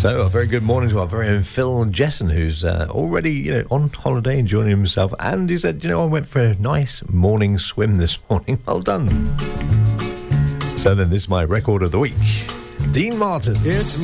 So, a very good morning to our very own Phil Jesson, who's already, on holiday enjoying himself. And he said, I went for a nice morning swim this morning. Well done. So then, this is my record of the week. Dean Martin. It's